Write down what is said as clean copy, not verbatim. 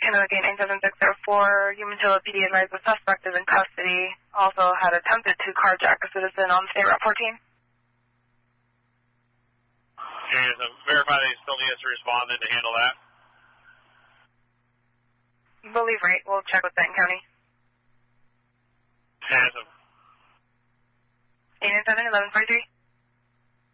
Canada Gate 97604, Umatilla PD advised the suspect is in custody. Also had attempted to carjack a citizen on State Route 14. Okay, so verify they still need us to respond then to handle that. Believe right. We'll check with Benton County. Awesome. 897-1143.